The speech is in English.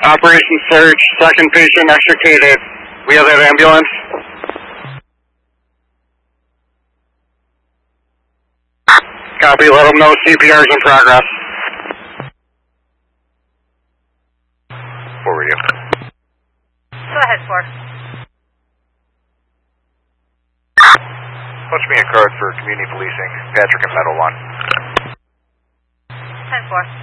Operation Search, second patient extricated. We have that ambulance. Copy, let them know CPR is in progress. For you. Go ahead, 4. Punch me a card for community policing, Patrick and Meadow 1. 10-4.